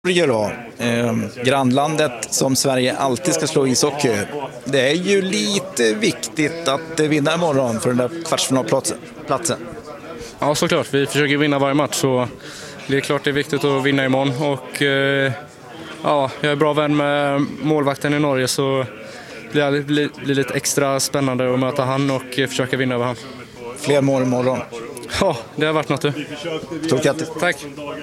Norge då, grannlandet som Sverige alltid ska slå ishockey. Det är ju lite viktigt att vinna imorgon för den där kvartsfinalplatsen. Ja, såklart. Vi försöker vinna varje match, så det är klart det är viktigt att vinna imorgon. Och ja, jag är bra vän med målvakten i Norge, så det blir lite extra spännande att möta han och försöka vinna över han. Fler mål imorgon. Ja, det har varit något. Stort grattis. Tack.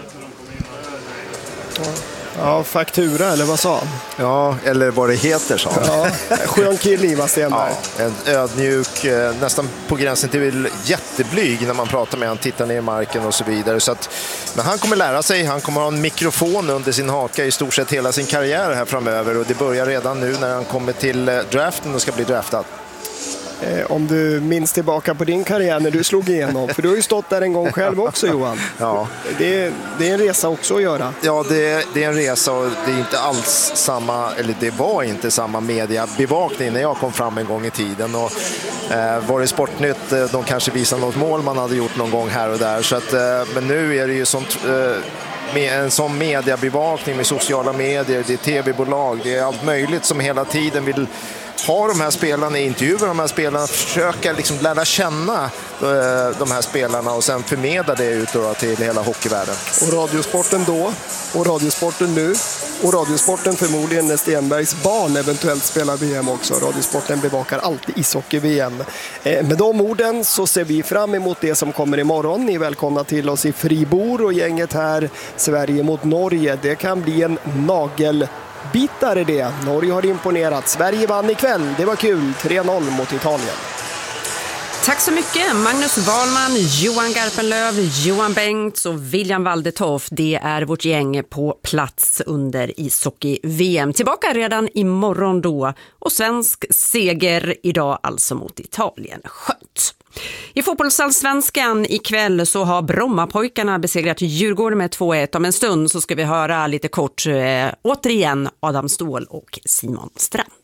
Ja, faktura eller vad sa han? Ja, eller vad det heter, sa han. Ja, skön kille Ivar Stenberg. Ja, en ödmjuk, nästan på gränsen till jätteblyg när man pratar med han, tittar ner i marken och så vidare. Så att, men han kommer lära sig, han kommer ha en mikrofon under sin haka i stort sett hela sin karriär här framöver. Och det börjar redan nu när han kommer till draften och ska bli draftad. Om du minns tillbaka på din karriär när du slog igenom, för du har ju stått där en gång själv också, Johan. Ja. Det är en resa också att göra. Ja, det är en resa, och det är inte alls samma, eller det var inte samma mediebevakning när jag kom fram en gång i tiden. Och var det Sportnytt, de kanske visade något mål man hade gjort någon gång här och där. Så att, men nu är det ju sånt, med en sån mediebevakning med sociala medier, det är tv-bolag, det är allt möjligt som hela tiden vill ha de här spelarna, intervjua de här spelarna, försöka liksom lära känna de här spelarna och sen förmedla det ut då till hela hockeyvärlden. Och radiosporten då, och radiosporten nu, och radiosporten förmodligen när Stenbergs barn eventuellt spelar VM också. Radiosporten bevakar alltid ishockey-VM. Med de orden så ser vi fram emot det som kommer imorgon. Ni är välkomna till oss i Fribourg, och gänget här, Sverige mot Norge. Det kan bli en nagelbitare det. Norge har imponerat. Sverige vann ikväll. Det var kul. 3-0 mot Italien. Tack så mycket Magnus Wahlman, Johan Garpenlöv, Johan Bengts och William Waldetoft. Det är vårt gäng på plats under ishockey-VM. Tillbaka redan imorgon då, och svensk seger idag alltså mot Italien. Skönt. I fotbollsallsvenskan ikväll så har Brommapojkarna besegrat Djurgården med 2-1. Om en stund så ska vi höra lite kort återigen Adam Ståhl och Simon Strand.